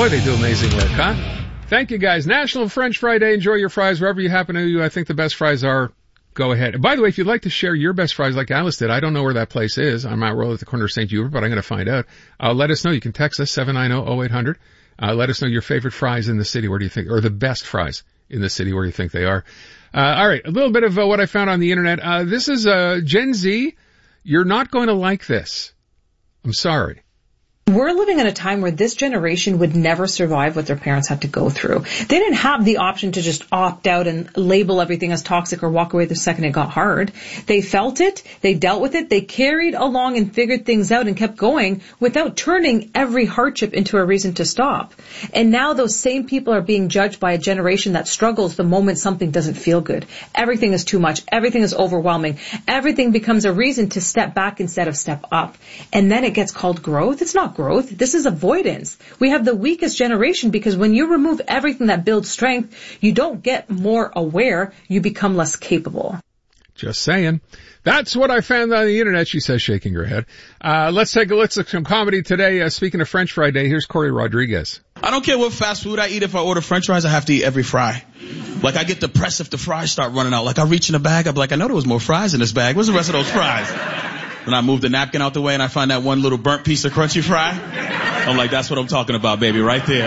Boy, they do amazing work, huh? Thank you, guys. National French Fry Day. Enjoy your fries wherever you happen to. I think the best fries are. Go ahead. And by the way, if you'd like to share your best fries like Alice did, I don't know where that place is on Mount Royal at the corner of St. Hubert, but I'm going to find out. Let us know. You can text us 790-0800. Let us know your favorite fries in the city. Where do you think, or the best fries in the city? Where do you think they are? All right. A little bit of what I found on the internet. This is Gen Z. You're not going to like this. I'm sorry. We're living in a time where this generation would never survive what their parents had to go through. They didn't have the option to just opt out and label everything as toxic or walk away the second it got hard. They felt it, they dealt with it, they carried along and figured things out and kept going without turning every hardship into a reason to stop. And now those same people are being judged by a generation that struggles the moment something doesn't feel good. Everything is too much. Everything is overwhelming. Everything becomes a reason to step back instead of step up. And then it gets called growth. It's not growth. This is avoidance. We have the weakest generation because when you remove everything that builds strength, you don't get more aware, you become less capable. Just saying. That's what I found on the internet, she says, shaking her head. Let's take a look at some comedy today. Speaking of French Fry Day, here's Corey Rodriguez. I don't care what fast food I eat. If I order French fries, I have to eat every fry. Like, I get depressed if the fries start running out. Like, I reach in the bag, I'm like, I know there was more fries in this bag. Where's the rest of those fries? Then I move the napkin out the way and I find that one little burnt piece of crunchy fry. I'm like, that's what I'm talking about, baby, right there.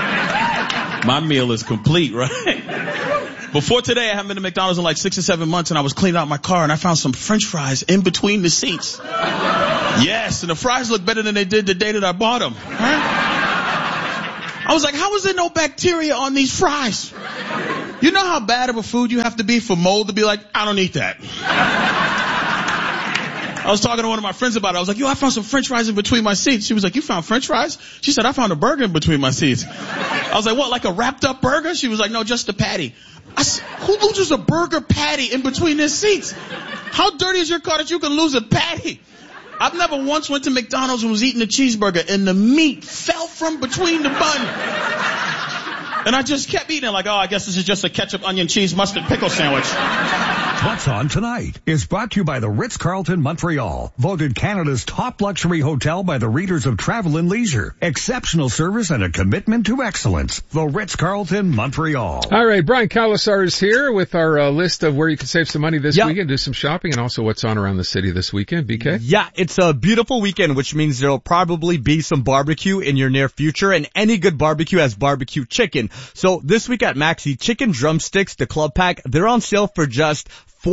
My meal is complete, right? Before today, I haven't been to McDonald's in like 6 or 7 months, and I was cleaning out my car and I found some French fries in between the seats. Yes, and the fries look better than they did the day that I bought them. Right? I was like, how is there no bacteria on these fries? You know how bad of a food you have to be for mold to be like, I don't eat that. I was talking to one of my friends about it. I was like, yo, I found some French fries in between my seats. She was like, you found French fries? She said, I found a burger in between my seats. I was like, what, like a wrapped up burger? She was like, no, just a patty. I said, who loses a burger patty in between their seats? How dirty is your car that you can lose a patty? I've never once went to McDonald's and was eating a cheeseburger and the meat fell from between the bun. And I just kept eating it like, oh, I guess this is just a ketchup, onion, cheese, mustard, pickle sandwich. What's on Tonight is brought to you by the Ritz-Carlton Montreal, voted Canada's top luxury hotel by the readers of Travel and Leisure. Exceptional service and a commitment to excellence. The Ritz-Carlton Montreal. All right, Brian Calasar is here with our list of where you can save some money this weekend, do some shopping, and also what's on around the city this weekend. BK? Yeah, it's a beautiful weekend, which means there'll probably be some barbecue in your near future, and any good barbecue has barbecue chicken. So this week at Maxi, chicken drumsticks, the club pack, they're on sale for just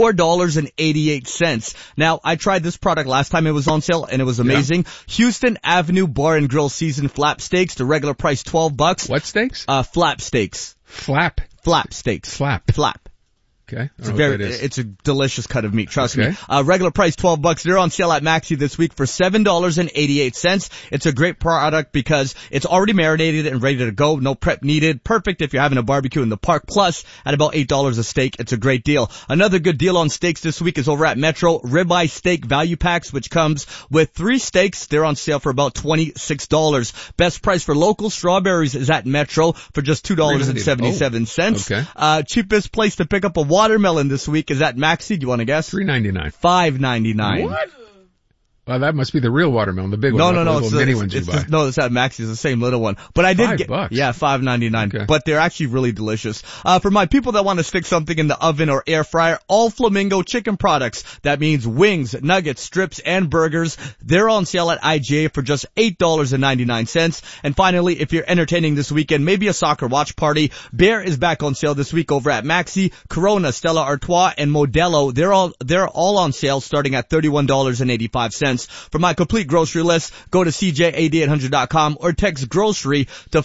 $4.88. Now, I tried this product last time it was on sale and it was amazing. Yeah. Houston Avenue Bar and Grill seasoned flap steaks, the regular price $12. What steaks? Flap steaks. Flap steaks. Flap. Okay. It's a delicious cut of meat, trust me. Regular price $12. They're on sale at Maxi this week for $7.88. It's a great product because it's already marinated and ready to go. No prep needed. Perfect if you're having a barbecue in the park. Plus, at about $8 a steak, it's a great deal. Another good deal on steaks this week is over at Metro. Ribeye steak value packs, which comes with 3 steaks. They're on sale for about $26. Best price for local strawberries is at Metro for just $2.77. Okay. Cheapest place to pick up a watermelon this week is at Maxi. Do you want to guess? $3.99. $5.99. What? Well, that must be the real watermelon, the big one. No. It's mini ones you buy. It's at Maxi. It's the same little one. But I did get, $5. Yeah, $5.99. Okay. But they're actually really delicious. For my people that want to stick something in the oven or air fryer, all Flamingo chicken products. That means wings, nuggets, strips, and burgers. They're on sale at IGA for just $8.99. And finally, if you're entertaining this weekend, maybe a soccer watch party, Bear is back on sale this week over at Maxi. Corona, Stella Artois, and Modelo, they're all on sale starting at $31.85. For my complete grocery list, go to CJAD800.com or text grocery to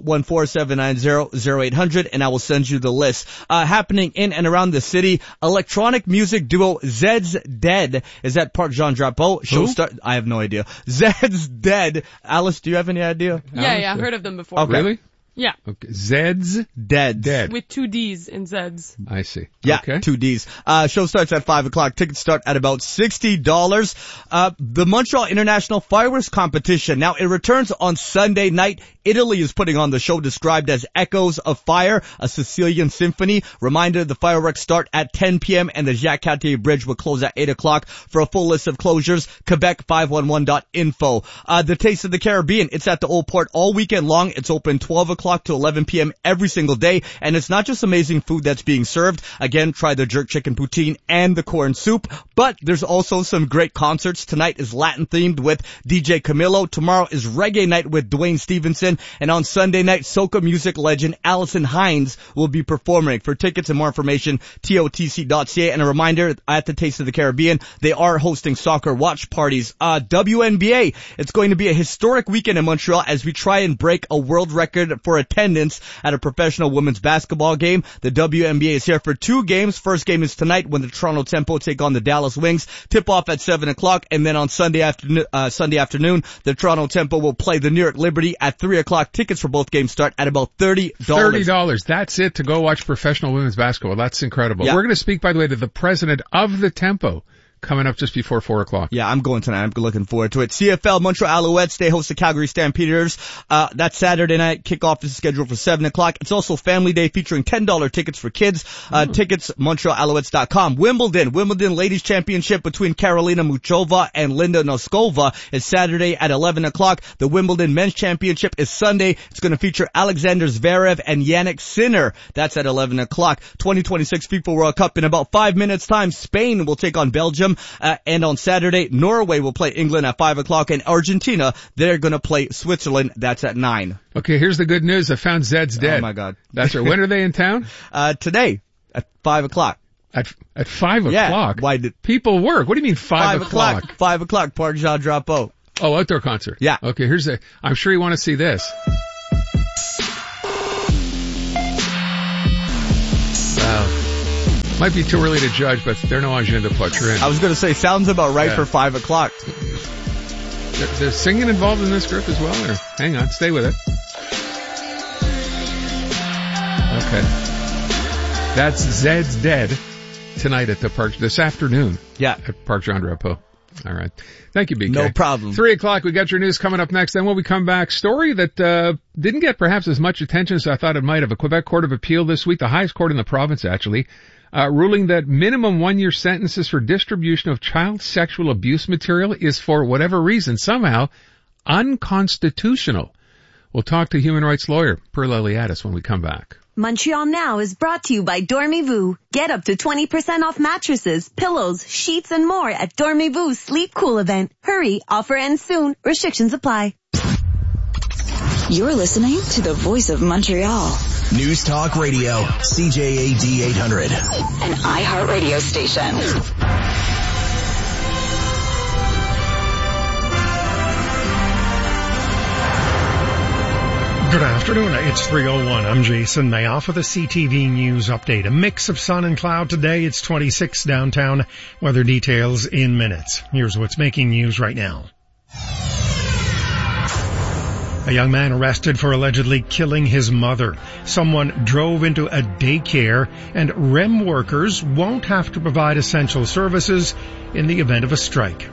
514-790-0800 and I will send you the list. Happening in and around the city, electronic music duo Zed's Dead is at Park Jean Drapeau. I have no idea. Zed's Dead. Alice, do you have any idea? Yeah, heard of them before. Okay. Really? Yeah. Okay. Zed's Dead. With 2 D's in Zed's. I see. Yeah, okay. 2 D's. Show starts at 5 o'clock. Tickets start at about $60. The Montreal International Fireworks Competition. Now, it returns on Sunday night Italy is putting on the show described as Echoes of Fire, a Sicilian symphony. Reminder, the fireworks start at 10 p.m. and the Jacques Cartier Bridge will close at 8 o'clock. For a full list of closures, Quebec511.info. The Taste of the Caribbean, it's at the Old Port all weekend long. It's open 12 o'clock to 11 p.m. every single day. And it's not just amazing food that's being served. Again, try the jerk chicken poutine and the corn soup. But there's also some great concerts. Tonight is Latin themed with DJ Camilo. Tomorrow is reggae night with Dwayne Stevenson. And on Sunday night, soca music legend Allison Hines will be performing. For tickets and more information, totc.ca. And a reminder, at the Taste of the Caribbean, they are hosting soccer watch parties. WNBA, it's going to be a historic weekend in Montreal as we try and break a world record for attendance at a professional women's basketball game. The WNBA is here for 2 games. First game is tonight when the Toronto Tempo take on the Dallas Wings. Tip off at 7 o'clock. And then on Sunday afternoon, the Toronto Tempo will play the New York Liberty at 3 o'clock. Tickets for both games start at about $30. $30. That's it to go watch professional women's basketball. That's incredible. Yeah. We're going to speak, by the way, to the president of the Tempo coming up just before 4 o'clock. Yeah, I'm going tonight. I'm looking forward to it. CFL Montreal Alouettes, they host the Calgary Stampeders. That Saturday night kickoff is scheduled for 7 o'clock. It's also Family Day featuring $10 tickets for kids. Tickets, MontrealAlouettes.com. Wimbledon Ladies Championship between Karolina Muchova and Linda Noskova is Saturday at 11 o'clock. The Wimbledon Men's Championship is Sunday. It's going to feature Alexander Zverev and Yannick Sinner. That's at 11 o'clock. 2026 FIFA World Cup in about 5 minutes time. Spain will take on Belgium. And on Saturday, Norway will play England at 5 o'clock, and Argentina, they're going to play Switzerland. That's at 9. Okay, here's the good news. I found Zed's dead. Oh my God. That's right. When are they in town? Today at 5 o'clock. At 5 o'clock? Why did people work? What do you mean 5 o'clock? 5 o'clock, Park Jean Drapeau. Oh, outdoor concert. Yeah. Okay, I'm sure you want to see this. Wow. Might be too early to judge, but they're no agenda poitrine. I was going to say, sounds about right for 5 o'clock. There's singing involved in this group as well, or hang on, stay with it. Okay. That's Zed's Dead tonight at the park, this afternoon. Yeah. At Park Jean Drapeau. All right. Thank you, BK. No problem. 3 o'clock, we got your news coming up next. Then when we come back, story that didn't get perhaps as much attention as I thought it might have. A Quebec Court of Appeal this week, the highest court in the province actually, ruling that minimum 1-year sentences for distribution of child sexual abuse material is, for whatever reason, somehow unconstitutional. We'll talk to human rights lawyer Perla Liadis when we come back. Montreal Now is brought to you by Dormez-vous. Get up to 20% off mattresses, pillows, sheets, and more at Dormez-vous Sleep Cool event. Hurry, offer ends soon. Restrictions apply. You're listening to the Voice of Montreal. News Talk Radio, CJAD 800. An iHeartRadio station. Good afternoon. It's 3:01. I'm Jason Mayoff with a CTV News update. A mix of sun and cloud today. It's 26 downtown. Weather details in minutes. Here's what's making news right now. A young man arrested for allegedly killing his mother. Someone drove into a daycare, and REM workers won't have to provide essential services in the event of a strike.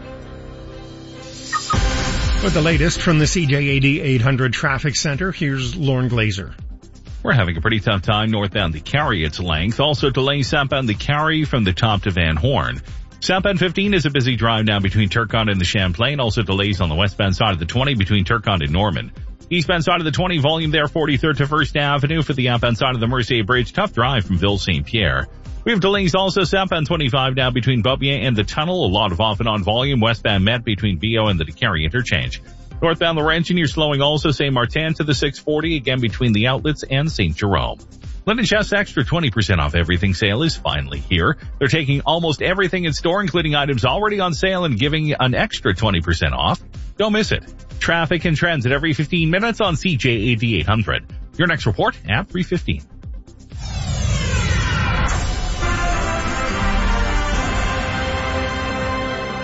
With the latest from the CJAD 800 Traffic Center, here's Lauren Glazer. We're having a pretty tough time northbound the Carry its length. Also delays southbound the Carry from the top to Van Horn. Southbound 15 is a busy drive now between Turcotte and the Champlain. Also delays on the westbound side of the 20 between Turcotte and Norman. Eastbound side of the 20, volume there 43rd to 1st Avenue. For the outbound side of the Mercier Bridge, tough drive from Ville St. Pierre. We have delays also southbound 25 now between Beaubien and the tunnel. A lot of off and on volume. Westbound Met between VO and the DeCarry interchange. Northbound Laurentian, you're slowing also St. Martin to the 640, again between the outlets and St. Jerome. Linden Chef's extra 20% off everything sale is finally here. They're taking almost everything in store, including items already on sale, and giving an extra 20% off. Don't miss it. Traffic and trends at every 15 minutes on CJAD 800. Your next report at 3:15.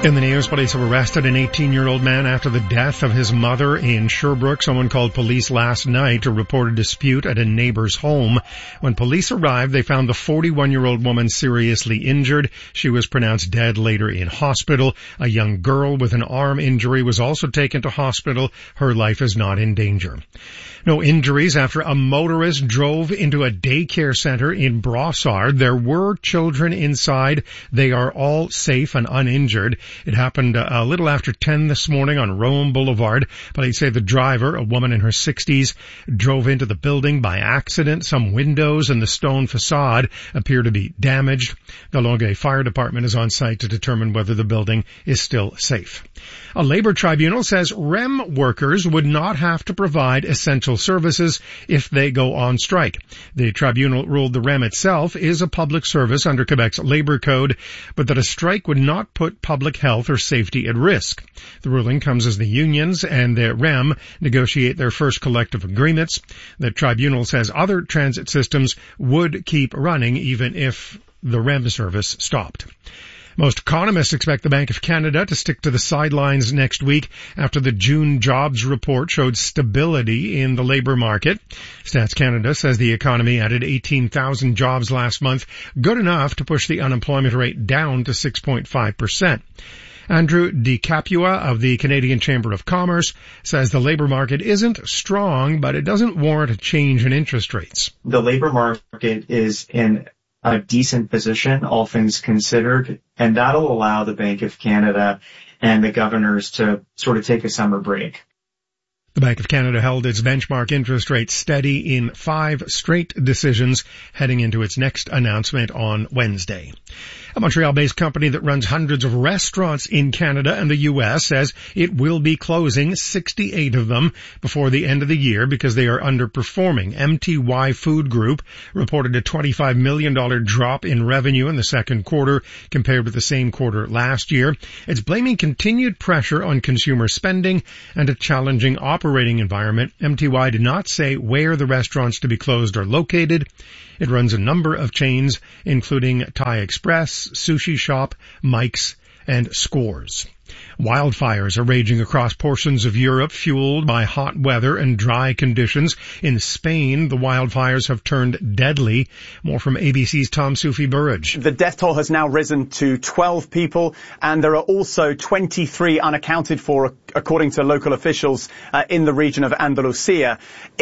In the news, police have arrested an 18-year-old man after the death of his mother in Sherbrooke. Someone called police last night to report a dispute at a neighbor's home. When police arrived, they found the 41-year-old woman seriously injured. She was pronounced dead later in hospital. A young girl with an arm injury was also taken to hospital. Her life is not in danger. No injuries after a motorist drove into a daycare center in Brossard. There were children inside. They are all safe and uninjured. It happened a little after 10 this morning on Rome Boulevard. Police say the driver, a woman in her 60s, drove into the building by accident. Some windows and the stone facade appear to be damaged. The Longueuil Fire Department is on site to determine whether the building is still safe. A labor tribunal says REM workers would not have to provide essential services if they go on strike. The tribunal ruled the REM itself is a public service under Quebec's labor code, but that a strike would not put public health or safety at risk. The ruling comes as the unions and the REM negotiate their first collective agreements. The tribunal says other transit systems would keep running even if the REM service stopped. Most economists expect the Bank of Canada to stick to the sidelines next week after the June jobs report showed stability in the labor market. Stats Canada says the economy added 18,000 jobs last month, good enough to push the unemployment rate down to 6.5%. Andrew DiCapua of the Canadian Chamber of Commerce says the labor market isn't strong, but it doesn't warrant a change in interest rates. The labor market is in a decent position, all things considered, and that'll allow the Bank of Canada and the governors to sort of take a summer break. The Bank of Canada held its benchmark interest rate steady in 5 straight decisions heading into its next announcement on Wednesday. A Montreal-based company that runs hundreds of restaurants in Canada and the U.S. says it will be closing 68 of them before the end of the year because they are underperforming. MTY Food Group reported a $25 million drop in revenue in the second quarter compared with the same quarter last year. It's blaming continued pressure on consumer spending and a challenging operating environment. MTY did not say where the restaurants to be closed are located. It runs a number of chains, including Thai Express, Sushi Shop, Mike's, and Scores. Wildfires are raging across portions of Europe, fueled by hot weather and dry conditions. In Spain, the wildfires have turned deadly. More from ABC's Tom Soufi-Burridge. The death toll has now risen to 12 people, and there are also 23 unaccounted for, according to local officials in the region of Andalusia.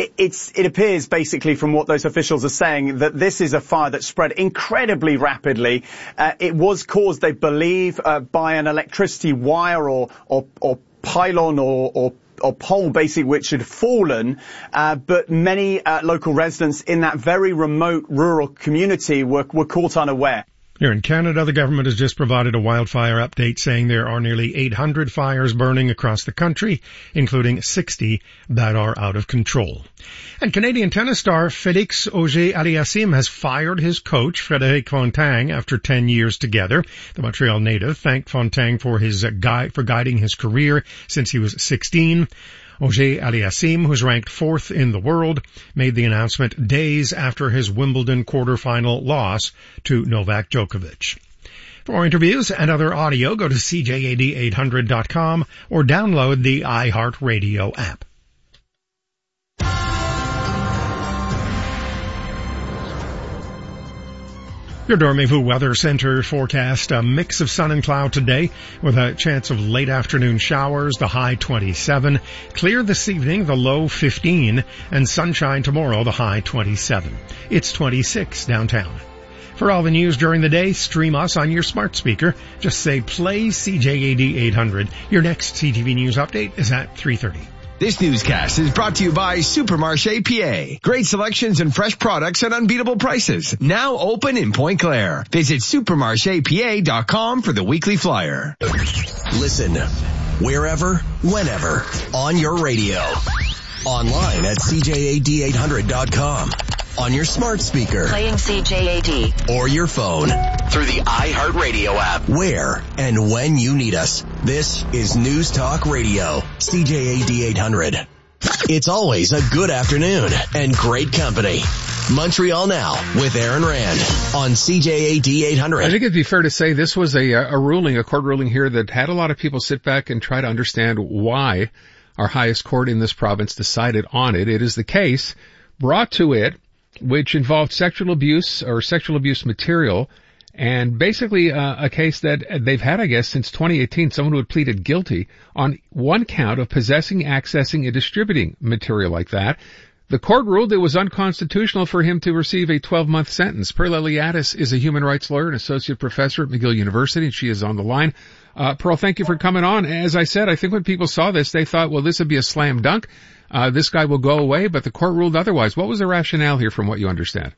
It appears, basically, from what those officials are saying, that this is a fire that spread incredibly rapidly. It was caused, they believe, by an electricity wire or pylon or pole, basically, which had fallen, but many local residents in that very remote rural community were caught unaware. Here in Canada, the government has just provided a wildfire update saying there are nearly 800 fires burning across the country, including 60 that are out of control. And Canadian tennis star Félix Auger-Aliassime has fired his coach, Frédéric Fontaine, after 10 years together. The Montreal native thanked Fontaine for guiding his career since he was 16. Auger-Aliassime, who's ranked 4th in the world, made the announcement days after his Wimbledon quarterfinal loss to Novak Djokovic. For more interviews and other audio, go to CJAD800.com or download the iHeartRadio app. Your Dormez-vous Weather Center forecast, a mix of sun and cloud today with a chance of late afternoon showers, the high 27. Clear this evening, the low 15. And sunshine tomorrow, the high 27. It's 26 downtown. For all the news during the day, stream us on your smart speaker. Just say play CJAD 800. Your next CTV News update is at 3:30. This newscast is brought to you by Supermarché PA. Great selections and fresh products at unbeatable prices. Now open in Pointe Claire. Visit supermarchepa.com for the weekly flyer. Listen wherever, whenever, on your radio. Online at CJAD800.com. On your smart speaker. Playing CJAD. Or your phone. Through the iHeartRadio app. Where and when you need us. This is News Talk Radio. CJAD 800. It's always a good afternoon and great company. Montreal Now with Aaron Rand on CJAD 800. I think it'd be fair to say this was a court ruling here that had a lot of people sit back and try to understand why our highest court in this province decided on it. It is the case brought to it which involved sexual abuse or sexual abuse material, and basically a case that they've had, I guess, since 2018, someone who had pleaded guilty on one count of possessing, accessing, and distributing material like that. The court ruled it was unconstitutional for him to receive a 12-month sentence. Pearl Eliadis is a human rights lawyer and associate professor at McGill University, and she is on the line. Pearl, thank you for coming on. As I said, I think when people saw this, they thought, well, this would be a slam dunk. This guy will go away, but the court ruled otherwise. What was the rationale here from what you understand?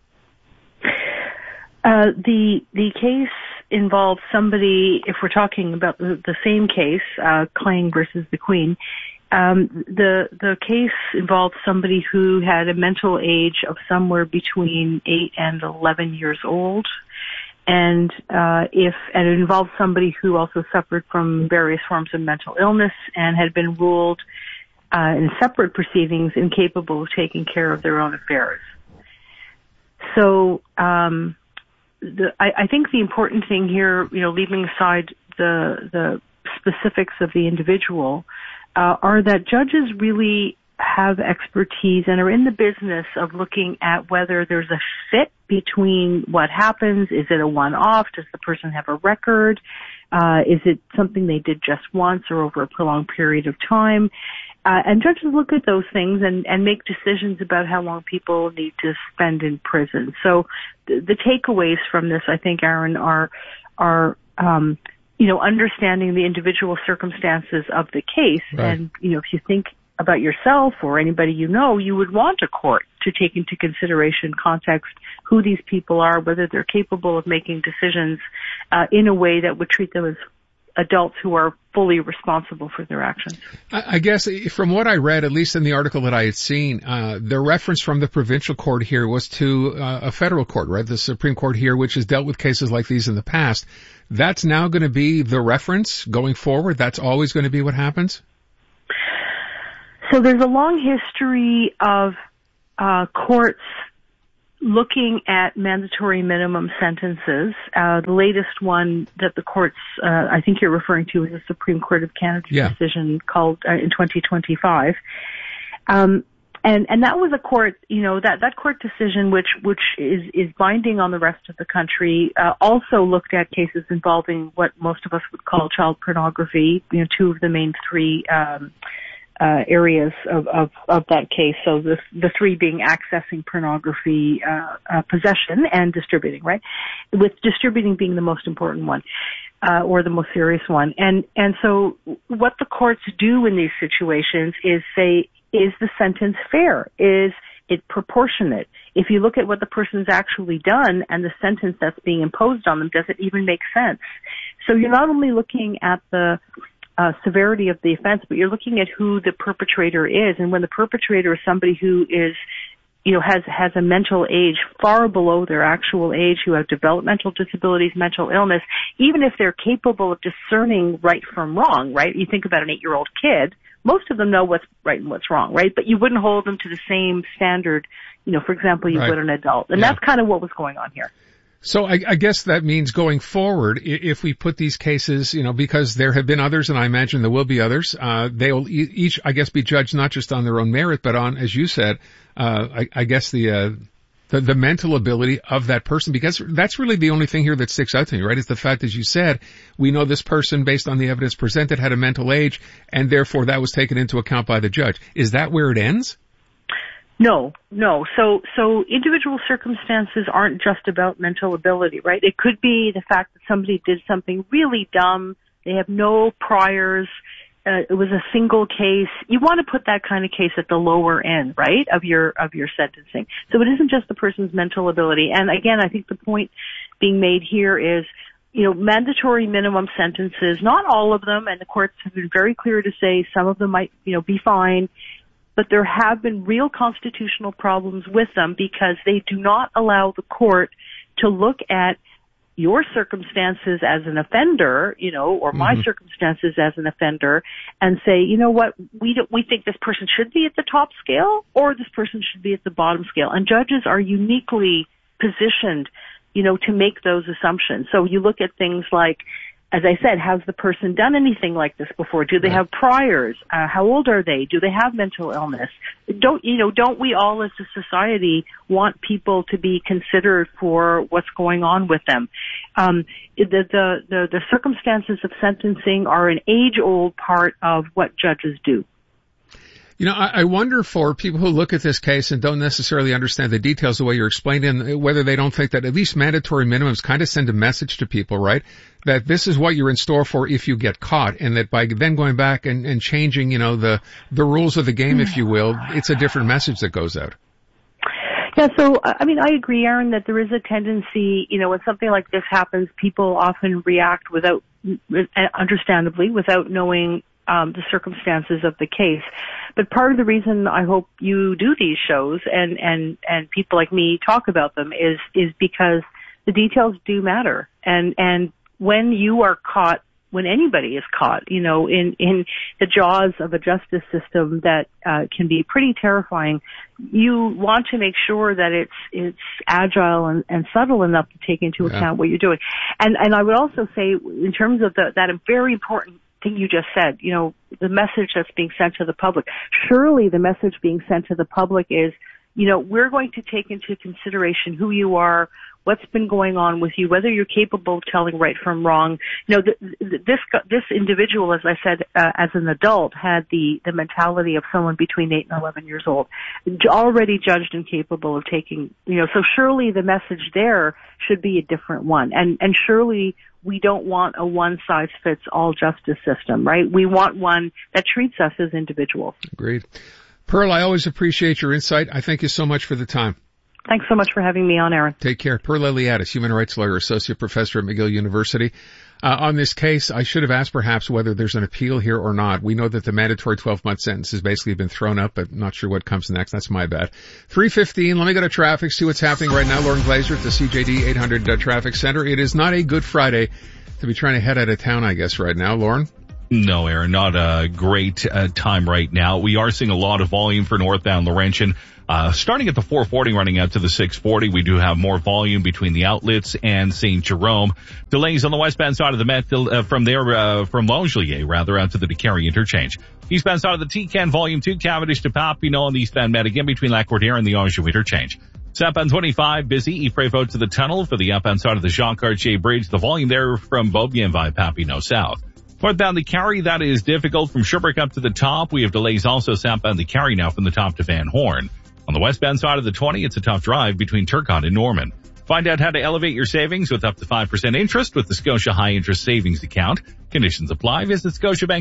The case involved somebody, if we're talking about the same case, Klang versus the Queen, the case involved somebody who had a mental age of somewhere between 8 and 11 years old. And it involved somebody who also suffered from various forms of mental illness and had been ruled in separate proceedings incapable of taking care of their own affairs. So I think the important thing here, leaving aside the specifics of the individual, are that judges really have expertise and are in the business of looking at whether there's a fit between what happens. Is it a one-off? Does the person have a record? Is it something they did just once or over a prolonged period of time? And judges look at those things and make decisions about how long people need to spend in prison. So the takeaways from this, I think, Aaron, are understanding the individual circumstances of the case. Right. And, if you think about yourself or anybody you would want a court to take into consideration context, who these people are, whether they're capable of making decisions in a way that would treat them as adults who are fully responsible for their actions. I guess from what I read, at least in the article that I had seen, the reference from the provincial court here was to a federal court, right? The Supreme Court here, which has dealt with cases like these in the past. That's now going to be the reference going forward? That's always going to be what happens? So there's a long history of courts looking at mandatory minimum sentences. The latest one that the courts, I think you're referring to, is the Supreme Court of Canada decision called in 2025. And that was a court, that court decision, which is binding on the rest of the country, also looked at cases involving what most of us would call child pornography, two of the main three, areas of that case. So the three being accessing pornography, possession and distributing, right? With distributing being the most important one, or the most serious one. And so what the courts do in these situations is say, is the sentence fair? Is it proportionate? If you look at what the person's actually done and the sentence that's being imposed on them, does it even make sense? So you're not only looking at the severity of the offense, but you're looking at who the perpetrator is. And when the perpetrator is somebody who is, has a mental age far below their actual age, who have developmental disabilities, mental illness, even if they're capable of discerning right from wrong, right? You think about an 8-year-old kid, most of them know what's right and what's wrong, right? But you wouldn't hold them to the same standard, for example, you would an adult. And that's kind of what was going on here. So I guess that means going forward, if we put these cases, because there have been others, and I imagine there will be others, they will each, I guess, be judged not just on their own merit, but on, as you said, I guess the mental ability of that person, because that's really the only thing here that sticks out to me, right? Is the fact, as you said, we know this person, based on the evidence presented, had a mental age, and therefore that was taken into account by the judge. Is that where it ends? No. So individual circumstances aren't just about mental ability, right? It could be the fact that somebody did something really dumb. They have no priors. It was a single case. You want to put that kind of case at the lower end, right, of your sentencing. So it isn't just the person's mental ability. And again, I think the point being made here is, mandatory minimum sentences, not all of them, and the courts have been very clear to say some of them might, be fine. But there have been real constitutional problems with them because they do not allow the court to look at, your circumstances as an offender, or my circumstances as an offender, and say, you know what, we think this person should be at the top scale, or this person should be at the bottom scale. And judges are uniquely positioned, to make those assumptions. So you look at things like, as I said, has the person done anything like this before? Do they have priors? How old are they? Do they have mental illness? Don't we all as a society want people to be considered for what's going on with them? The circumstances of sentencing are an age-old part of what judges do. I wonder for people who look at this case and don't necessarily understand the details the way you're explaining, whether they don't think that at least mandatory minimums kind of send a message to people, right? That this is what you're in store for if you get caught, and that by then going back and changing, the rules of the game, if you will, it's a different message that goes out. Yeah, so, I agree, Aaron, that there is a tendency, when something like this happens, people often react understandably, without knowing the circumstances of the case. But part of the reason I hope you do these shows and people like me talk about them is because the details do matter. And when you are caught, when anybody is caught, in the jaws of a justice system that can be pretty terrifying, you want to make sure that it's agile and subtle enough to take into account what you're doing. And I would also say, in terms of that very important thing you just said, the message that's being sent to the public. Surely the message being sent to the public is, we're going to take into consideration who you are, what's been going on with you, whether you're capable of telling right from wrong. This individual, as I said, as an adult, had the mentality of someone between 8 and 11 years old, already judged and capable of taking, so surely the message there should be a different one. And surely we don't want a one-size-fits-all justice system, right? We want one that treats us as individuals. Agreed. Pearl, I always appreciate your insight. I thank you so much for the time. Thanks so much for having me on, Aaron. Take care. Pearl Eliadis, human rights lawyer, associate professor at McGill University. On this case, I should have asked perhaps whether there's an appeal here or not. We know that the mandatory 12-month sentence has basically been thrown up, but not sure what comes next. That's my bad. 3:15. Let me go to traffic, see what's happening right now. Lauren Glazer at the CJD 800 Traffic Center. It is not a good Friday to be trying to head out of town, I guess, right now. Lauren? No, Aaron, not a great time right now. We are seeing a lot of volume for northbound Laurentian. Starting at the 440 running out to the 640, we do have more volume between the outlets and St. Jerome. Delays on the westbound side of the Met from Longueuil, out to the DeCarry interchange. Eastbound side of the T-Can, volume 2, Cavendish to Papineau on the eastbound Met again between Lac-Cordier and the Anjou interchange. Southbound 25, busy. Ypres Road to the tunnel for the outbound side of the Jean-Cartier Bridge. The volume there from Beaubien via Papineau south. Northbound the Carry, that is difficult from Sherbrooke up to the top. We have delays also southbound the Carry now from the top to Van Horn. On the westbound side of the 20, it's a tough drive between Turcotte and Norman. Find out how to elevate your savings with up to 5% interest with the Scotia High Interest Savings Account. Conditions apply. Visit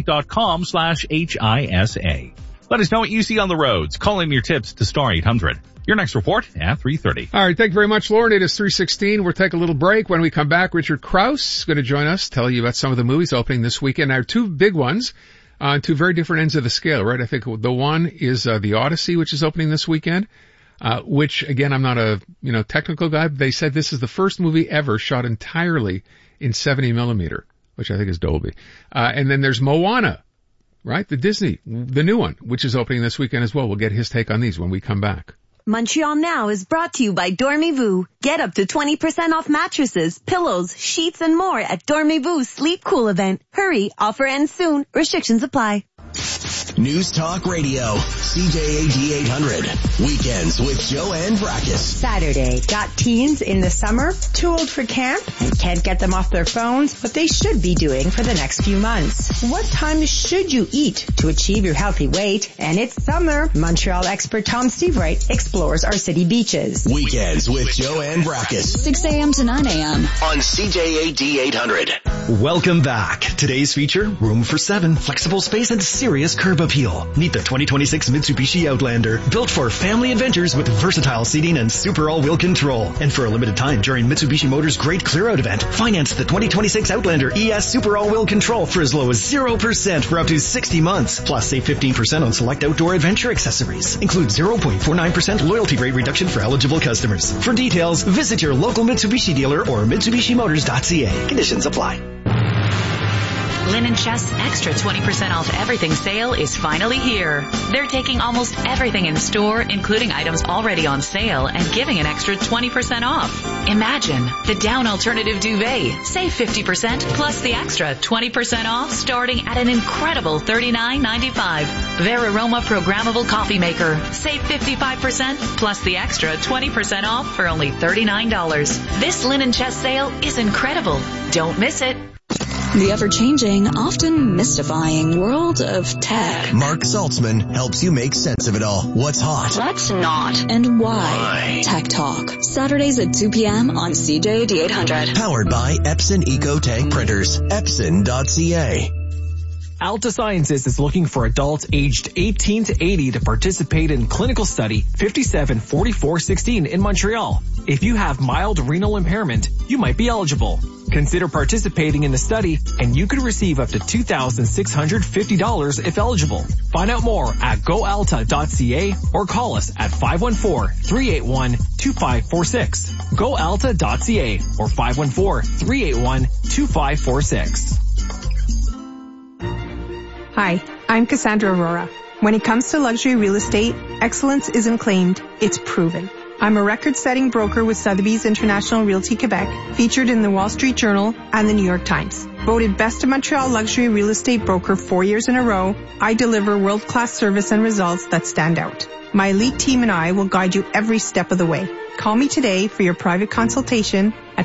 scotiabank.com/HISA. Let us know what you see on the roads. Call in your tips to star 800. Your next report at 3:30. All right, thank you very much, Lauren. It is 3:16. We'll take a little break. When we come back, Richard Krause is going to join us, tell you about some of the movies opening this weekend. Our two big ones, two very different ends of the scale, right? I think the one is The Odyssey, which is opening this weekend, which, again, I'm not a technical guy, but they said this is the first movie ever shot entirely in 70 millimeter, which I think is Dolby. And then there's Moana, right? The new one, which is opening this weekend as well. We'll get his take on these when we come back. Montreal Now is brought to you by Dormez-vous. Get up to 20% off mattresses, pillows, sheets, and more at Dormez-vous Sleep Cool event. Hurry, offer ends soon. Restrictions apply. News Talk Radio, CJAD 800. Weekends with Joanne Brackus. Saturday. Got teens in the summer, too old for camp, and can't get them off their phones, but they should be doing for the next few months. What time should you eat to achieve your healthy weight? And it's summer. Montreal expert Tom Seavright explores our city beaches. Weekends with Joanne Brackus. 6 a.m. to 9 a.m. on CJAD 800. Welcome back. Today's feature, room for 7, flexible space and serious curb appeal. Meet the 2026 Mitsubishi Outlander, built for family adventures with versatile seating and super all-wheel control. And for a limited time during Mitsubishi Motors' Great Clear-Out event, finance the 2026 Outlander ES Super All-Wheel Control for as low as 0% for up to 60 months. Plus, save 15% on select outdoor adventure accessories. Include 0.49% loyalty rate reduction for eligible customers. For details, visit your local Mitsubishi dealer or MitsubishiMotors.ca. Conditions apply. Linen Chest's extra 20% off everything sale is finally here. They're taking almost everything in store, including items already on sale, and giving an extra 20% off. Imagine the down alternative duvet. Save 50% plus the extra 20% off starting at an incredible $39.95. Their Aroma programmable coffee maker. Save 55% plus the extra 20% off for only $39. This Linen Chest sale is incredible. Don't miss it. The ever-changing, often mystifying world of tech. Mark Saltzman helps you make sense of it all. What's hot? What's not? And why? Tech Talk. Saturdays at 2 p.m. on CJAD 800. Powered by Epson EcoTank Printers. Epson.ca. Alta Sciences is looking for adults aged 18 to 80 to participate in clinical study 574416 in Montreal. If you have mild renal impairment, you might be eligible. Consider participating in the study and you could receive up to $2,650 if eligible. Find out more at goalta.ca or call us at 514-381-2546. goalta.ca or 514-381-2546. Hi, I'm Cassandra Aurora. When it comes to luxury real estate, excellence isn't claimed, it's proven. I'm a record-setting broker with Sotheby's International Realty Quebec, featured in the Wall Street Journal and the New York Times. Voted Best of Montreal Luxury Real Estate Broker 4 years in a row, I deliver world-class service and results that stand out. My elite team and I will guide you every step of the way. Call me today for your private consultation at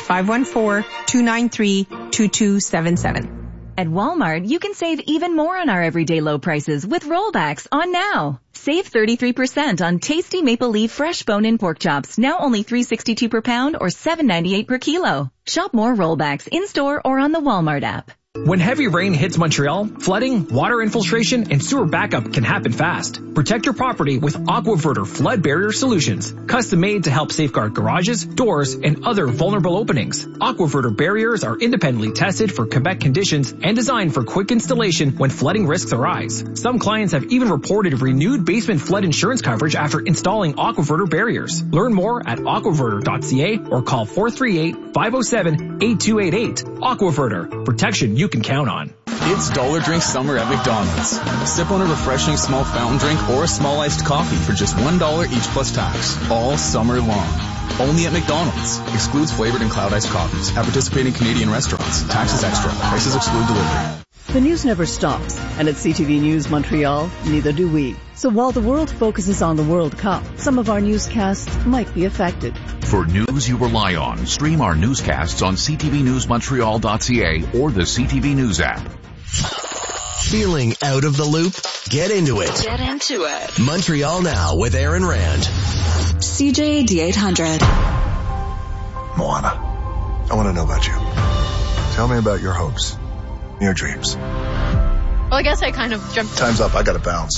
514-293-2277. At Walmart, you can save even more on our everyday low prices with rollbacks on now. Save 33% on tasty maple leaf fresh bone-in pork chops, now only $3.62 per pound or $7.98 per kilo. Shop more rollbacks in-store or on the Walmart app. When heavy rain hits Montreal, flooding, water infiltration, and sewer backup can happen fast. Protect your property with AquaVerter flood barrier solutions, custom made to help safeguard garages, doors, and other vulnerable openings. AquaVerter barriers are independently tested for Quebec conditions and designed for quick installation when flooding risks arise. Some clients have even reported renewed basement flood insurance coverage after installing AquaVerter barriers. Learn more at aquaverter.ca or call 438-507-8288. AquaVerter, protection you can count on. It's Dollar Drink Summer at McDonald's. Sip on a refreshing small fountain drink or a small iced coffee for just $1 each plus tax, all summer long. Only at McDonald's. Excludes flavored and cloud iced coffees at participating Canadian restaurants. Taxes extra. Prices exclude delivery. The news never stops, and at CTV News Montreal, neither do we. So while the world focuses on the World Cup, some of our newscasts might be affected. For news you rely on, stream our newscasts on ctvnewsmontreal.ca or the CTV News app. Feeling out of the loop? Get into it. Get into it. Montreal Now with Aaron Rand. CJAD 800. Moana, I want to know about you. Tell me about your hopes, your dreams. Well, I guess I kind of jumped. Time's up. I gotta bounce.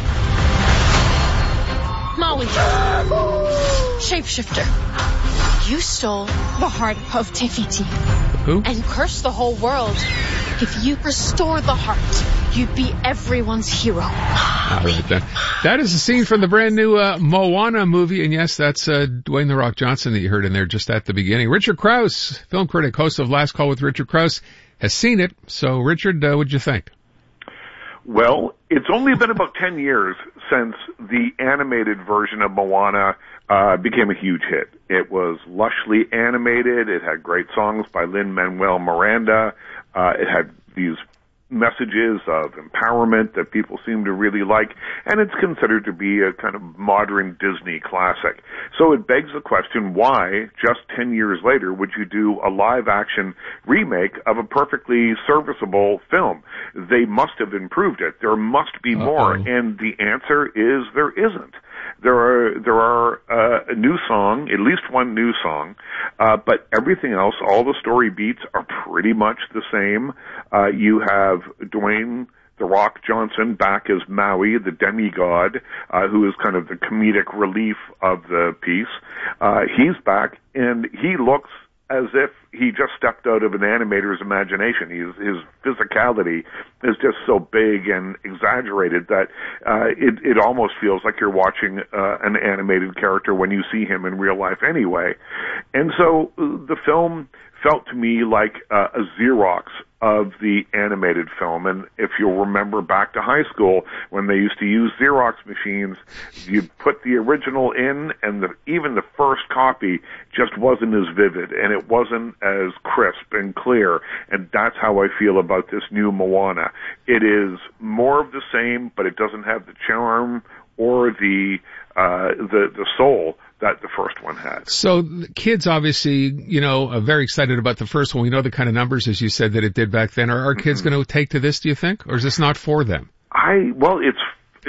Maui. Shapeshifter. You stole the heart of Te Fiti. Who? And cursed the whole world. If you restore the heart, you'd be everyone's hero. All right, then. That is a scene from the brand new Moana movie, and yes, that's Dwayne The Rock Johnson that you heard in there just at the beginning. Richard Krause, film critic, host of Last Call with Richard Krause, has seen it. So, Richard, what'd you think? Well, it's only been about 10 years since the animated version of Moana became a huge hit. It was lushly animated. It had great songs by Lin-Manuel Miranda. It had these messages of empowerment that people seem to really like, and it's considered to be a kind of modern Disney classic. So it begs the question, why, just 10 years later, would you do a live-action remake of a perfectly serviceable film? They must have improved it. There must be more, and the answer is there isn't. There are a new song, at least one new song, but everything else, all the story beats are pretty much the same. You have Dwayne The Rock Johnson back as Maui, the demigod, who is kind of the comedic relief of the piece. He's back, and he looks as if he just stepped out of an animator's imagination. His physicality is just so big and exaggerated that it almost feels like you're watching an animated character when you see him in real life anyway. And so the film felt to me like a Xerox of the animated film. And if you'll remember back to high school when they used to use Xerox machines, you'd put the original in, and even the first copy just wasn't as vivid, and it wasn't as crisp and clear. And that's how I feel about this new Moana. It is more of the same, but it doesn't have the charm or the soul that the first one had. So the kids obviously, are very excited about the first one. We know the kind of numbers, as you said, that it did back then. Are kids going to take to this, do you think? Or is this not for them? Well, it's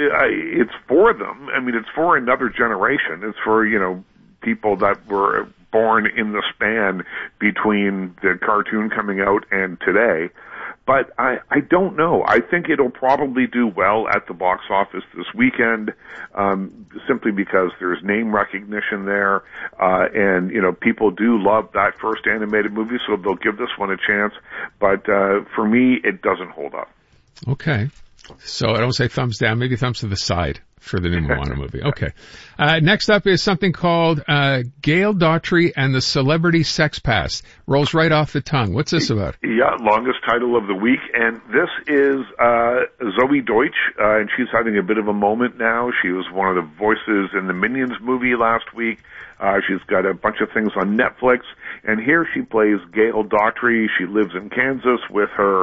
for them. I mean, it's for another generation. It's for, people that were born in the span between the cartoon coming out and today. But I don't know. I think it'll probably do well at the box office this weekend, simply because there's name recognition there, and people do love that first animated movie, so they'll give this one a chance. But for me, it doesn't hold up. Okay. So I don't say thumbs down, maybe thumbs to the side for the new Moana movie. Okay. Next up is something called Gail Daughtry and the Celebrity Sex Pass. Rolls right off the tongue. What's this about? Yeah, longest title of the week. And this is Zoe Deutsch, and she's having a bit of a moment now. She was one of the voices in the Minions movie last week. She's got a bunch of things on Netflix. And here she plays Gail Daughtry. She lives in Kansas with her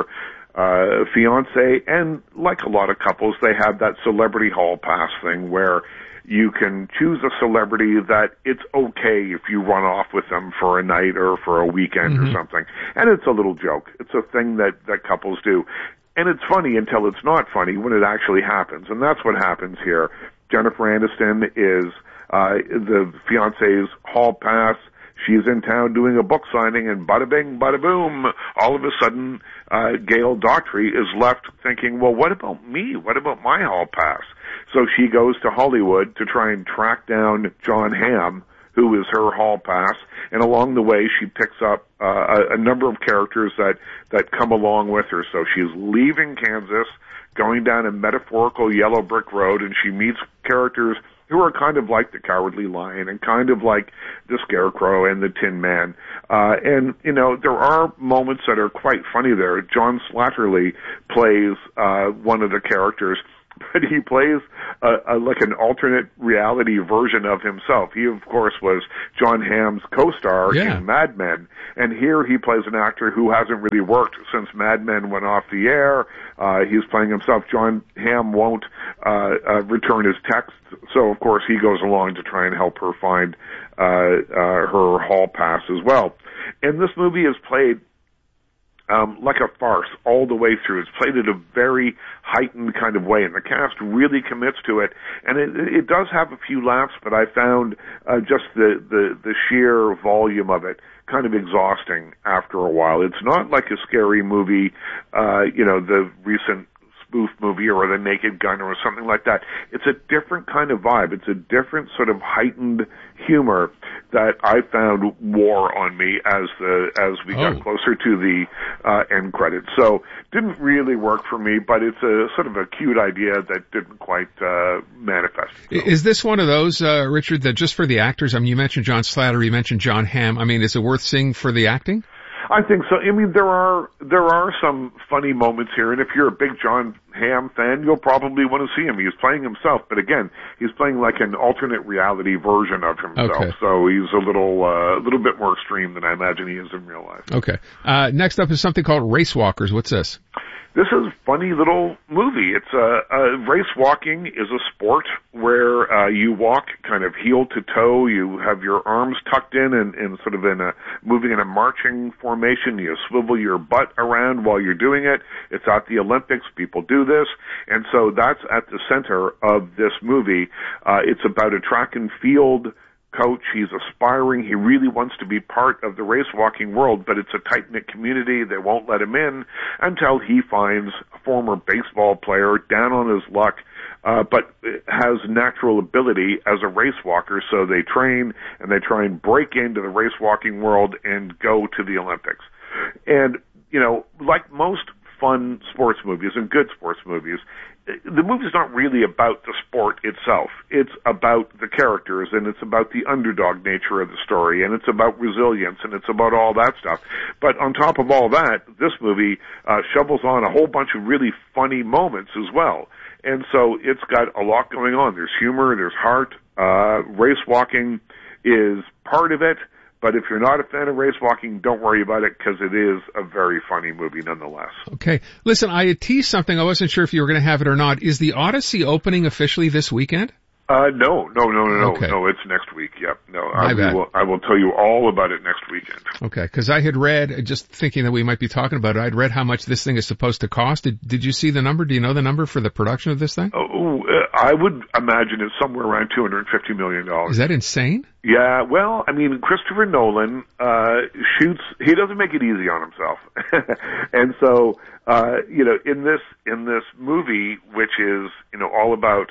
fiance, and like a lot of couples, they have that celebrity hall pass thing where you can choose a celebrity that it's okay if you run off with them for a night or for a weekend or something. And it's a little joke. It's a thing that couples do. And it's funny until it's not funny when it actually happens. And that's what happens here. Jennifer Aniston is the fiance's hall pass. She's in town doing a book signing, and bada bing, bada boom, all of a sudden, Gail Daughtry is left thinking, well, what about me? What about my hall pass? So she goes to Hollywood to try and track down Jon Hamm, who is her hall pass, and along the way she picks up a number of characters that come along with her. So she's leaving Kansas, going down a metaphorical yellow brick road, and she meets characters who are kind of like the Cowardly Lion and kind of like the Scarecrow and the Tin Man. And, there are moments that are quite funny there. John Slattery plays one of the characters, but he plays like an alternate reality version of himself. He, of course, was Jon Hamm's co-star in Mad Men, and here he plays an actor who hasn't really worked since Mad Men went off the air. He's playing himself. Jon Hamm won't return his texts, so of course he goes along to try and help her find her hall pass as well. And this movie is played like a farce all the way through. It's played in a very heightened kind of way, and the cast really commits to it. And it does have a few laughs, but I found just the sheer volume of it kind of exhausting after a while. It's not like a scary movie, the recent spoof movie or The Naked Gun or something like that. It's a different kind of vibe. It's a different sort of heightened humor that I found wore on me as we got closer to the end credits. So didn't really work for me, but it's a sort of a cute idea that didn't quite manifest. Is this one of those, Richard, that just for the actors? I mean, you mentioned John Slattery, you mentioned Jon Hamm. I mean, is it worth seeing for the acting? I think so. I mean, there are some funny moments here, and if you're a big Jon Hamm fan, you'll probably want to see him. He's playing himself, but again, he's playing like an alternate reality version of himself. Okay. So he's a little bit more extreme than I imagine he is in real life. Okay. Next up is something called Race Walkers. What's this? This is a funny little movie. It's race walking is a sport where you walk kind of heel to toe. You have your arms tucked in and sort of moving in a marching formation. You swivel your butt around while you're doing it. It's at the Olympics. People do this. And so that's at the center of this movie. It's about a track and field coach. He's aspiring. He really wants to be part of the race walking world, but it's a tight-knit community. They won't let him in until he finds a former baseball player down on his luck, but has natural ability as a race walker. So they train and they try and break into the race walking world and go to the Olympics. And, you know, like most fun sports movies and good sports movies, the movie's not really about the sport itself. It's about the characters, and it's about the underdog nature of the story, and it's about resilience, and it's about all that stuff. But on top of all that, this movie shovels on a whole bunch of really funny moments as well. And so it's got a lot going on. There's humor, there's heart. Race walking is part of it. But if you're not a fan of race walking, don't worry about it, because it is a very funny movie nonetheless. Okay. Listen, I had teased something. I wasn't sure if you were going to have it or not. Is the Odyssey opening officially this weekend? No. Okay. No, it's next week. Yep. No, I will tell you all about it next weekend. Okay. Because I had read, just thinking that we might be talking about it, I'd read how much this thing is supposed to cost. Did you see the number? Do you know the number for the production of this thing? I would imagine it's somewhere around $250 million. Is that insane? Yeah, well, I mean, Christopher Nolan he doesn't make it easy on himself. And so, in this movie, which is, all about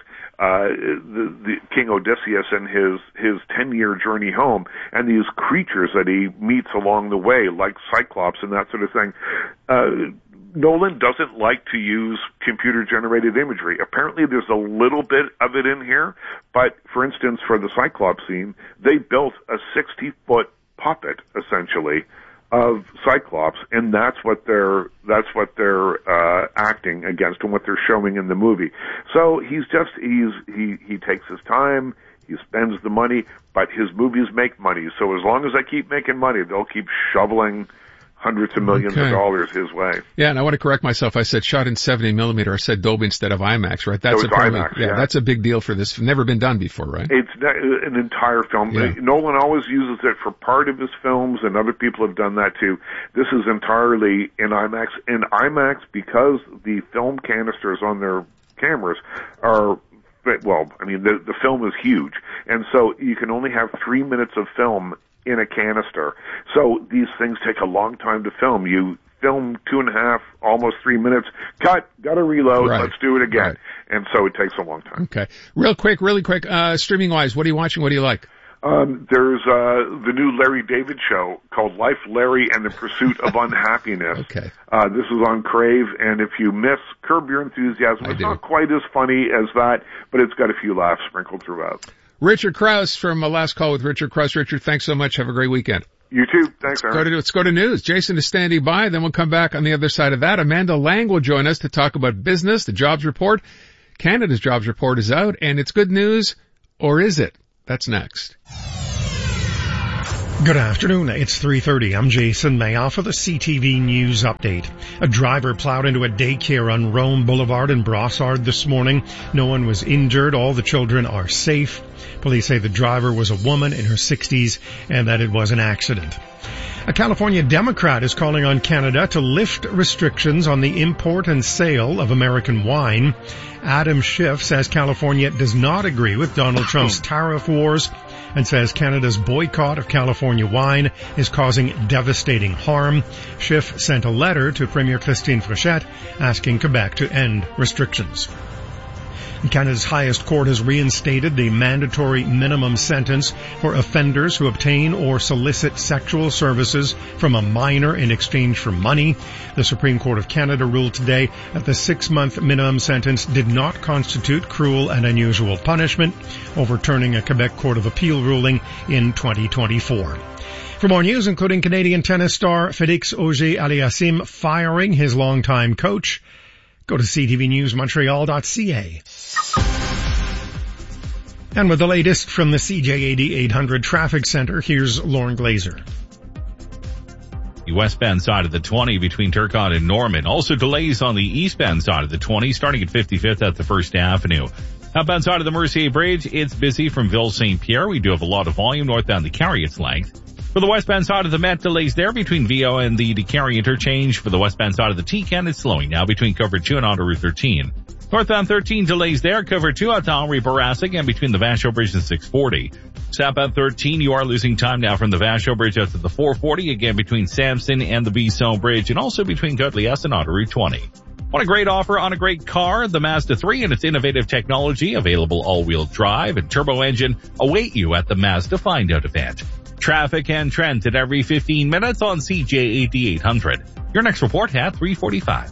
the King Odysseus and his 10-year journey home, and these creatures that he meets along the way, like Cyclops and that sort of thing, Nolan doesn't like to use computer-generated imagery. Apparently there's a little bit of it in here, but for instance, for the Cyclops scene, they built a 60-foot puppet, essentially, of Cyclops, and that's what they're acting against and what they're showing in the movie. So he takes his time, he spends the money, but his movies make money. So as long as they keep making money, they'll keep shoveling hundreds of millions of dollars his way. Yeah, and I want to correct myself. I said shot in 70 millimeter. I said Dolby instead of IMAX, right? That's IMAX, yeah, that's a big deal for this. Never been done before, right? It's an entire film. Yeah. Nolan always uses it for part of his films, and other people have done that too. This is entirely in IMAX. In IMAX, because the film canisters on their cameras are, well, I mean, the film is huge, and so you can only have 3 minutes of film in a canister. So these things take a long time to film. You film 2.5, almost 3 minutes, cut, gotta reload, let's do it again. Right. And so it takes a long time. Okay. Really quick, streaming wise, what are you watching? What do you like? There's the new Larry David show called Life, Larry, and the Pursuit of Unhappiness. Okay. This is on Crave, and if you miss Curb Your Enthusiasm, it's not quite as funny as that, but it's got a few laughs sprinkled throughout. Richard Krause from Last Call with Richard Krause. Richard, thanks so much. Have a great weekend. You too. Thanks, Aaron. Let's go to news. Jason is standing by. Then we'll come back on the other side of that. Amanda Lang will join us to talk about business, the jobs report. Canada's jobs report is out, and it's good news, or is it? That's next. Good afternoon. It's 3:30. I'm Jason Mayoff for the CTV News Update. A driver plowed into a daycare on Rome Boulevard in Brossard this morning. No one was injured. All the children are safe. Police say the driver was a woman in her 60s and that it was an accident. A California Democrat is calling on Canada to lift restrictions on the import and sale of American wine. Adam Schiff says California does not agree with Donald Trump's tariff wars and says Canada's boycott of California wine is causing devastating harm. Schiff sent a letter to Premier Christine Fréchette asking Quebec to end restrictions. Canada's highest court has reinstated the mandatory minimum sentence for offenders who obtain or solicit sexual services from a minor in exchange for money. The Supreme Court of Canada ruled today that the 6-month minimum sentence did not constitute cruel and unusual punishment, overturning a Quebec Court of Appeal ruling in 2024. For more news, including Canadian tennis star Félix Auger-Aliassime firing his longtime coach, go to ctvnewsmontreal.ca. And with the latest from the CJAD 800 Traffic Center, here's Lauren Glazer. The westbound side of the 20 between Turcotte and Norman. Also delays on the eastbound side of the 20 starting at 55th at the First Avenue. Outbound side of the Mercier Bridge, it's busy from Ville St. Pierre. We do have a lot of volume northbound the Carriott's length. For the westbound side of the Met, delays there between VO and the DeCarry interchange. For the westbound side of the T-Can, it's slowing now between Cover 2 and Autoroute 13. Northbound 13 delays there, Cover 2 at Henri Bourassa and between the Vachon Bridge and 640. Southbound 13, you are losing time now from the Vachon Bridge out to the 440, again between Sampson and the Bisson Bridge, and also between Côte-Liesse and Autoroute 20. What a great offer on a great car. The Mazda 3 and its innovative technology, available all-wheel drive and turbo engine, await you at the Mazda Find Out event. Traffic and trends at every 15 minutes on CJAD 800. Your next report at 3:45.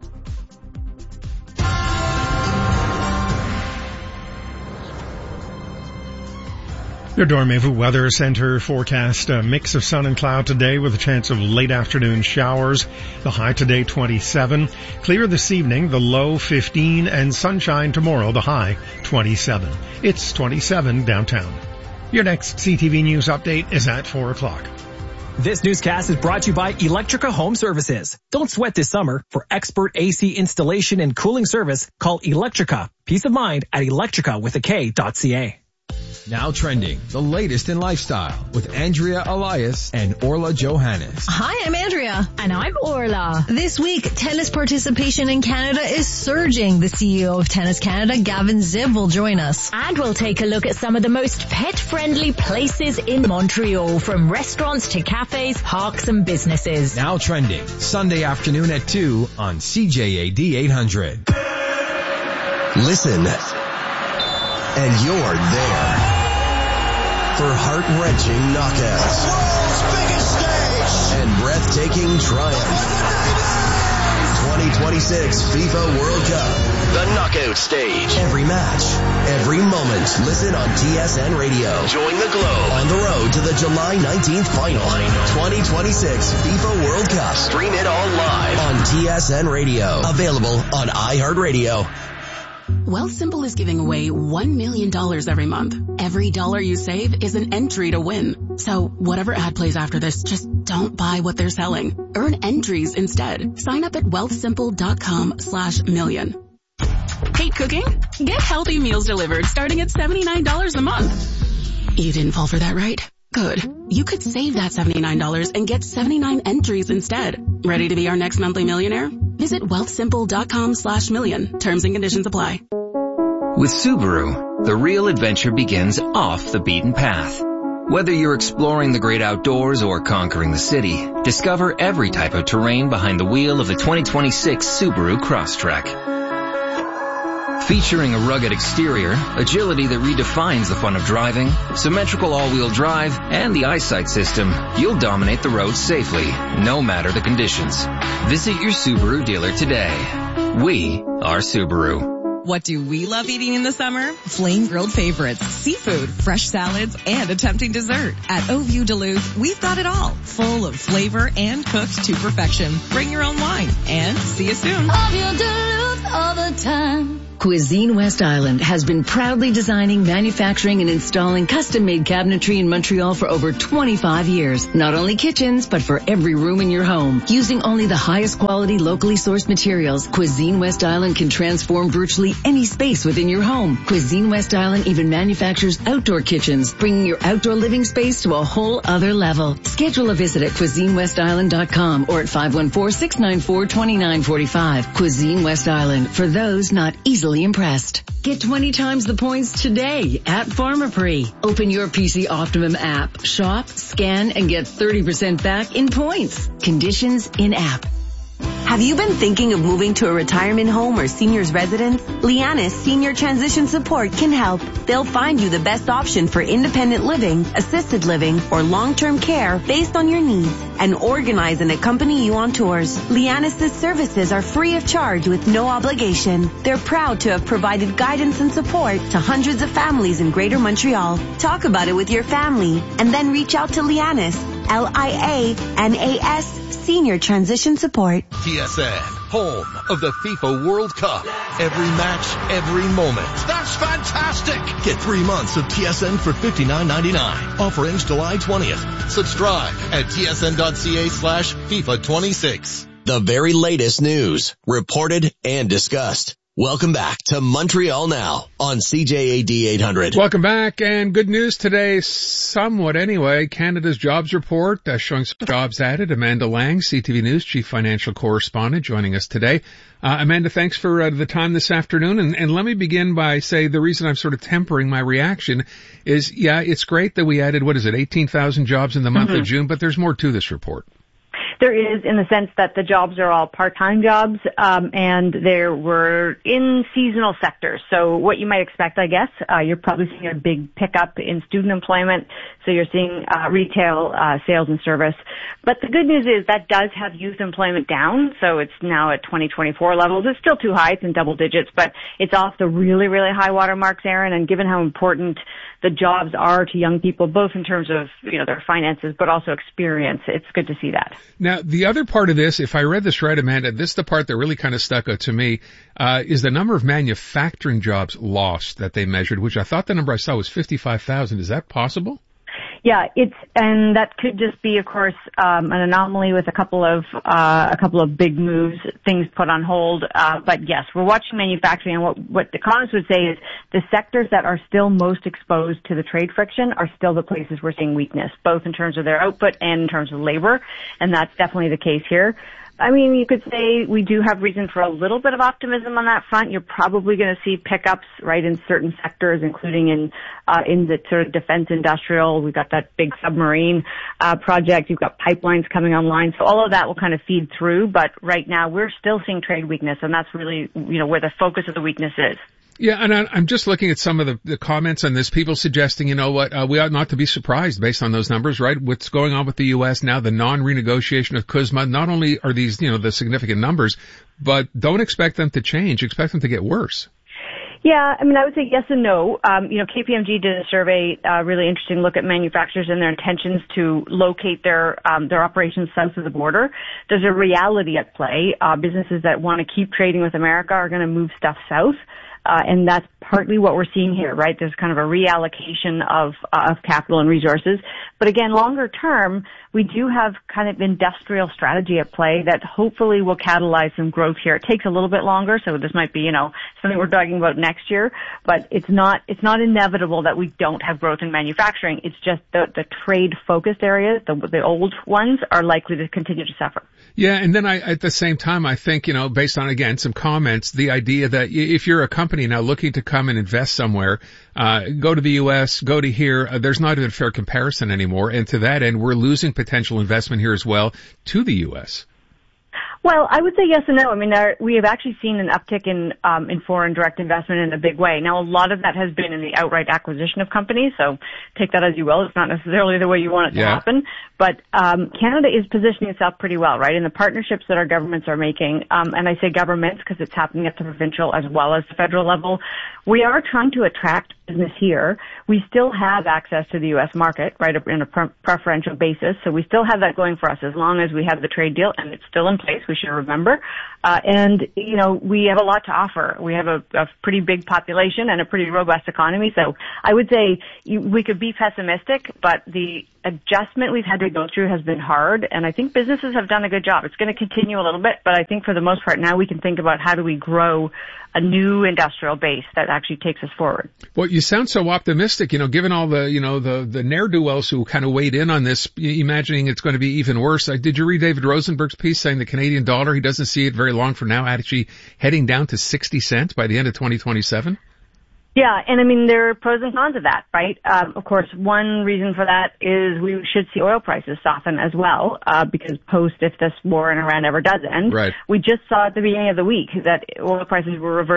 Your Dormevu Weather Center forecast a mix of sun and cloud today with a chance of late afternoon showers. The high today 27. Clear this evening, the low 15, and sunshine tomorrow, the high 27. It's 27 downtown. Your next CTV News update is at 4 o'clock. This newscast is brought to you by Electrica Home Services. Don't sweat this summer. For expert AC installation and cooling service, call Electrica. Peace of mind at electrica.ca. Now trending, the latest in lifestyle with Andrea Elias and Orla Johannes. Hi, I'm Andrea. And I'm Orla. This week, tennis participation in Canada is surging. The CEO of Tennis Canada, Gavin Ziv, will join us. And we'll take a look at some of the most pet-friendly places in Montreal, from restaurants to cafes, parks and businesses. Now trending, Sunday afternoon at 2 on CJAD 800. Listen, and you're there for heart-wrenching knockouts, the world's biggest stage, and breathtaking triumph. 2026 FIFA World Cup, the knockout stage. Every match, every moment. Listen on TSN Radio. Join the globe on the road to the July 19th final. 2026 FIFA World Cup. Stream it all live on TSN Radio. Available on iHeartRadio. Wealthsimple is giving away $1 million every month. Every dollar you save is an entry to win. So whatever ad plays after this, just don't buy what they're selling. Earn entries instead. Sign up at wealthsimple.com/million. Hate cooking? Get healthy meals delivered starting at $79 a month. You didn't fall for that, right? Good. You could save that $79 and get 79 entries instead. Ready to be our next monthly millionaire? Visit wealthsimple.com/million. Terms and conditions apply. With Subaru, the real adventure begins off the beaten path. Whether you're exploring the great outdoors or conquering the city, discover every type of terrain behind the wheel of the 2026 Subaru Crosstrek. Featuring a rugged exterior, agility that redefines the fun of driving, symmetrical all-wheel drive, and the eyesight system, you'll dominate the road safely, no matter the conditions. Visit your Subaru dealer today. We are Subaru. What do we love eating in the summer? Flame grilled favorites, seafood, fresh salads, and a tempting dessert. At Au View Duluth, we've got it all, full of flavor and cooked to perfection. Bring your own wine, and see you soon. Au View Duluth all the time. Cuisine West Island has been proudly designing, manufacturing, and installing custom-made cabinetry in Montreal for over 25 years. Not only kitchens, but for every room in your home. Using only the highest quality, locally sourced materials, Cuisine West Island can transform virtually any space within your home. Cuisine West Island even manufactures outdoor kitchens, bringing your outdoor living space to a whole other level. Schedule a visit at CuisineWestIsland.com or at 514-694-2945. Cuisine West Island, for those not easily impressed. Get 20 times the points today at Pharmaprix. Open your PC Optimum app, shop, scan, and get 30% back in points. Conditions in app. Have you been thinking of moving to a retirement home or senior's residence? Lianis Senior Transition Support can help. They'll find you the best option for independent living, assisted living, or long-term care based on your needs and organize and accompany you on tours. Lianis' services are free of charge with no obligation. They're proud to have provided guidance and support to hundreds of families in Greater Montreal. Talk about it with your family and then reach out to Lianis LIANAS Senior Transition Support. TSN, home of the FIFA World Cup. Every match, every moment. That's fantastic! Get 3 months of TSN for $59.99. Offer ends July 20th. Subscribe at tsn.ca/FIFA26. The very latest news, reported and discussed. Welcome back to Montreal Now on CJAD 800. Welcome back, and good news today, somewhat anyway. Canada's jobs report showing some jobs added. Amanda Lang, CTV News Chief Financial Correspondent, joining us today. Amanda, thanks for the time this afternoon. And let me begin by saying the reason I'm sort of tempering my reaction is, yeah, it's great that we added, 18,000 jobs in the month of June, but there's more to this report. There is, in the sense that the jobs are all part-time jobs, and there were in seasonal sectors. So what you might expect, I guess, you're probably seeing a big pickup in student employment. So you're seeing retail, sales and service. But the good news is that does have youth employment down. So it's now at 2024 levels. It's still too high. It's in double digits, but it's off the really, really high water marks, Aaron. And given how important the jobs are to young people, both in terms of, their finances, but also experience, it's good to see that. Now, the other part of this, if I read this right, Amanda, this is the part that really kind of stuck out to me, is the number of manufacturing jobs lost that they measured, which I thought the number I saw was 55,000. Is that possible? Yeah, and that could just be, of course, an anomaly with a couple of big moves, things put on hold. But yes, we're watching manufacturing, and what the economists would say is the sectors that are still most exposed to the trade friction are still the places we're seeing weakness, both in terms of their output and in terms of labor. And that's definitely the case here. I mean, you could say we do have reason for a little bit of optimism on that front. You're probably going to see pickups, right, in certain sectors, including in the sort of defense industrial. We've got that big submarine project. You've got pipelines coming online. So all of that will kind of feed through. But right now we're still seeing trade weakness, and that's really, where the focus of the weakness is. Yeah, and I'm just looking at some of the comments on this. People suggesting, we ought not to be surprised based on those numbers, right? What's going on with the U.S. now, the non-renegotiation of CUSMA. Not only are these, the significant numbers, but don't expect them to change. Expect them to get worse. Yeah, I mean, I would say yes and no. KPMG did a survey, really interesting look at manufacturers and their intentions to locate their operations south of the border. There's a reality at play. Businesses that want to keep trading with America are going to move stuff south. And that's partly what we're seeing here, right? There's kind of a reallocation of capital and resources. But again, longer term, we do have kind of industrial strategy at play that hopefully will catalyze some growth here. It takes a little bit longer, so this might be, something we're talking about next year, but it's not inevitable that we don't have growth in manufacturing. It's just the trade focused areas, the old ones, are likely to continue to suffer. Yeah, and then at the same time, I think, based on, again, some comments, the idea that if you're a company now looking to come and invest somewhere, go to the U.S., go to here, there's not even a fair comparison anymore. And to that end, we're losing potential investment here as well to the U.S. Well, I would say yes and no. I mean, we have actually seen an uptick in foreign direct investment in a big way. Now, a lot of that has been in the outright acquisition of companies, so take that as you will. It's not necessarily the way you want it to happen. But Canada is positioning itself pretty well, right, in the partnerships that our governments are making. And I say governments because it's happening at the provincial as well as the federal level. We are trying to attract business here. We still have access to the U.S. market, right, in a preferential basis. So we still have that going for us as long as we have the trade deal, and it's still in place. We should remember. And, we have a lot to offer. We have a pretty big population and a pretty robust economy. So I would say we could be pessimistic, but the adjustment we've had to go through has been hard. And I think businesses have done a good job. It's going to continue a little bit, but I think for the most part now we can think about how do we grow a new industrial base that actually takes us forward. Well, you sound so optimistic, given all the ne'er-do-wells who kind of weighed in on this, imagining it's going to be even worse. Did you read David Rosenberg's piece saying the Canadian dollar, he doesn't see it very long from now, actually heading down to 60 cents by the end of 2027? Yeah, and I mean, there are pros and cons of that, right? Of course, one reason for that is we should see oil prices soften as well, because if this war in Iran ever does end, we just saw at the beginning of the week that oil prices were reversed